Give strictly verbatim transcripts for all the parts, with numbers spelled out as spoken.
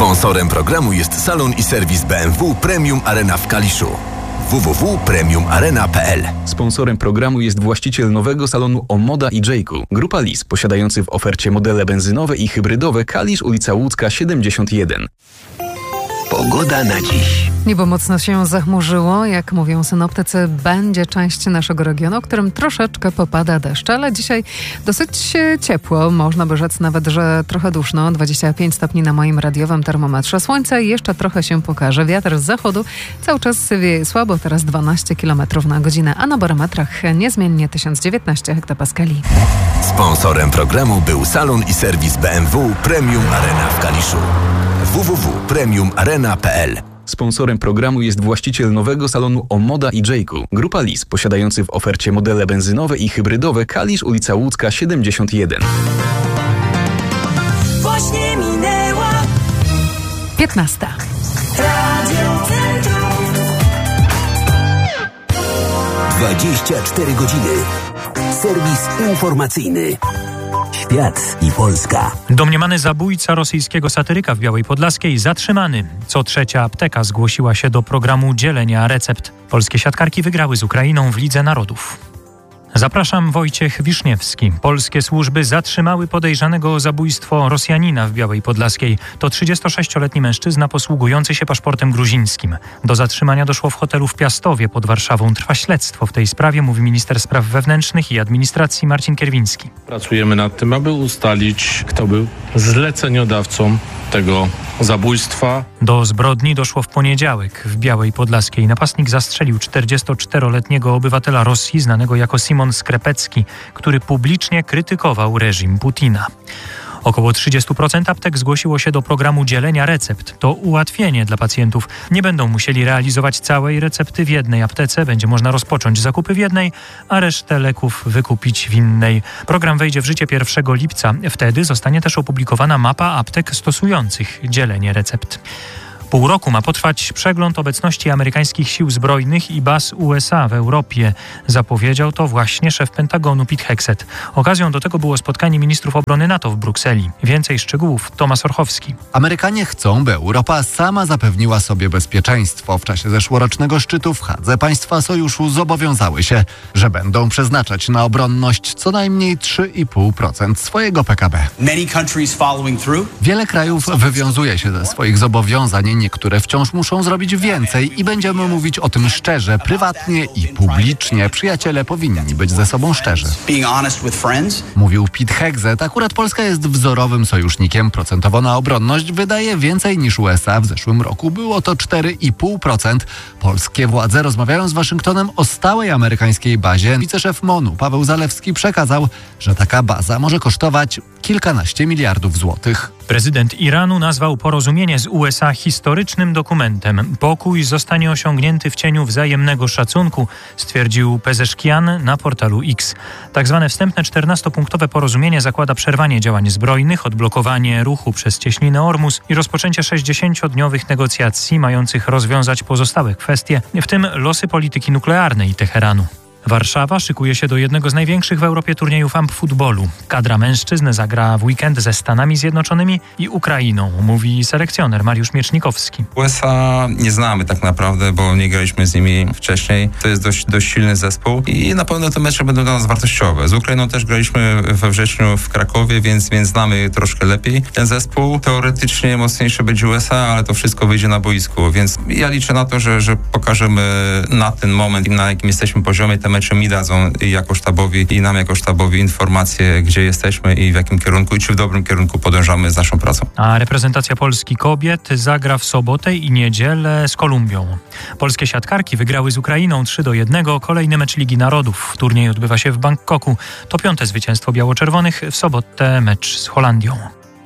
Sponsorem programu jest salon i serwis B M W Premium Arena w Kaliszu. w w w kropka premium arena kropka p l. Sponsorem programu jest właściciel nowego salonu Omoda i Jayku. Grupa Lis, posiadający w ofercie modele benzynowe i hybrydowe. Kalisz, ulica Łódzka siedemdziesiąt jeden. Pogoda na dziś. Niebo mocno się zachmurzyło. Jak mówią synoptycy, będzie część naszego regionu, w którym troszeczkę popada deszcz, ale dzisiaj dosyć ciepło. Można by rzec nawet, że trochę duszno. dwadzieścia pięć stopni na moim radiowym termometrze. Słońce jeszcze trochę się pokaże. Wiatr z zachodu cały czas wieje słabo, teraz dwanaście kilometrów na godzinę, a na barometrach niezmiennie tysiąc dziewiętnaście hektopaskali. Sponsorem programu był salon i serwis B M W Premium Arena w Kaliszu. w w w kropka premium arena kropka p l. Sponsorem programu jest właściciel nowego salonu Omoda i Jayku. Grupa Lis, posiadający w ofercie modele benzynowe i hybrydowe. Kalisz, ulica Łódzka siedemdziesiąt jeden. Właśnie minęła piętnasta. Radio Centrum. dwadzieścia cztery godziny. Serwis informacyjny. Świat i Polska. Domniemany zabójca rosyjskiego satyryka w Białej Podlaskiej zatrzymany. Co trzecia apteka zgłosiła się do programu dzielenia recept. Polskie siatkarki wygrały z Ukrainą w Lidze Narodów. Zapraszam, Wojciech Wiszniewski. Polskie służby zatrzymały podejrzanego o zabójstwo Rosjanina w Białej Podlaskiej. To trzydziestosześcioletni mężczyzna posługujący się paszportem gruzińskim. Do zatrzymania doszło w hotelu w Piastowie pod Warszawą. Trwa śledztwo w tej sprawie, mówi minister spraw wewnętrznych i administracji Marcin Kierwiński. Pracujemy nad tym, aby ustalić, kto był zleceniodawcą tego zabójstwa. Do zbrodni doszło w poniedziałek w Białej Podlaskiej. Napastnik zastrzelił czterdziestoczteroletniego obywatela Rosji, znanego jako Simon Skrepecki, który publicznie krytykował reżim Putina. Około trzydzieści procent aptek zgłosiło się do programu dzielenia recept. To ułatwienie dla pacjentów. Nie będą musieli realizować całej recepty w jednej aptece. Będzie można rozpocząć zakupy w jednej, a resztę leków wykupić w innej. Program wejdzie w życie pierwszego lipca. Wtedy zostanie też opublikowana mapa aptek stosujących dzielenie recept. Pół roku ma potrwać przegląd obecności amerykańskich sił zbrojnych i baz U S A w Europie. Zapowiedział to właśnie szef Pentagonu Pete Hegseth. Okazją do tego było spotkanie ministrów obrony NATO w Brukseli. Więcej szczegółów Tomasz Orchowski. Amerykanie chcą, by Europa sama zapewniła sobie bezpieczeństwo. W czasie zeszłorocznego szczytu w Hadze państwa sojuszu zobowiązały się, że będą przeznaczać na obronność co najmniej trzy i pół procent swojego P K B. Wiele krajów wywiązuje się ze swoich zobowiązań. Niektóre wciąż muszą zrobić więcej i będziemy mówić o tym szczerze, prywatnie i publicznie. Przyjaciele powinni być ze sobą szczerzy. Mówił Pete Hegseth. Akurat Polska jest wzorowym sojusznikiem. Procentowo na obronność wydaje więcej niż U S A. W zeszłym roku było to cztery i pół procent. Polskie władze rozmawiają z Waszyngtonem o stałej amerykańskiej bazie. Wiceszef M O N-u Paweł Zalewski przekazał, że taka baza może kosztować kilkanaście miliardów złotych. Prezydent Iranu nazwał porozumienie z U S A historycznym dokumentem. Pokój zostanie osiągnięty w cieniu wzajemnego szacunku, stwierdził Pezeszkian na portalu X. Tak zwane wstępne czternastopunktowe porozumienie zakłada przerwanie działań zbrojnych, odblokowanie ruchu przez cieśninę Ormus i rozpoczęcie sześćdziesięciodniowych negocjacji mających rozwiązać pozostałe kwestie, w tym losy polityki nuklearnej Teheranu. Warszawa szykuje się do jednego z największych w Europie turniejów ampfutbolu. Kadra mężczyzn zagra w weekend ze Stanami Zjednoczonymi i Ukrainą, mówi selekcjoner Mariusz Miecznikowski. U S A nie znamy tak naprawdę, bo nie graliśmy z nimi wcześniej. To jest dość, dość silny zespół i na pewno te mecze będą dla nas wartościowe. Z Ukrainą też graliśmy we wrześniu w Krakowie, więc, więc znamy troszkę lepiej ten zespół. Teoretycznie mocniejszy będzie U S A, ale to wszystko wyjdzie na boisku, więc ja liczę na to, że, że pokażemy na ten moment, na jakim jesteśmy poziomie, te mecze mi dadzą i jako sztabowi, i nam jako sztabowi informacje, gdzie jesteśmy i w jakim kierunku, i czy w dobrym kierunku podążamy z naszą pracą. A reprezentacja Polski kobiet zagra w sobotę i niedzielę z Kolumbią. Polskie siatkarki wygrały z Ukrainą trzy do jednego. Kolejny mecz Ligi Narodów. Turniej odbywa się w Bangkoku. To piąte zwycięstwo biało-czerwonych. W sobotę mecz z Holandią.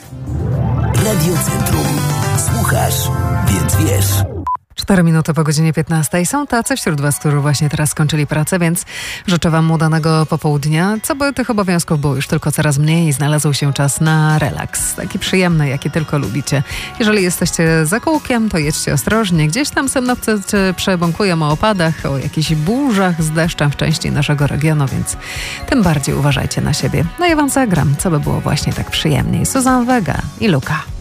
Radio Centrum. Słuchasz, więc wiesz. Cztery minuty po godzinie piętnastej. Są tacy wśród Was, którzy właśnie teraz skończyli pracę, więc życzę Wam udanego popołudnia. Co by tych obowiązków było już tylko coraz mniej i znalazł się czas na relaks. Taki przyjemny, jaki tylko lubicie. Jeżeli jesteście za kółkiem, to jedźcie ostrożnie. Gdzieś tam synoptycy przebąkują o opadach, o jakichś burzach z deszczem w części naszego regionu, więc tym bardziej uważajcie na siebie. No ja Wam zagram, co by było właśnie tak przyjemniej. Suzanne Vega i Luka.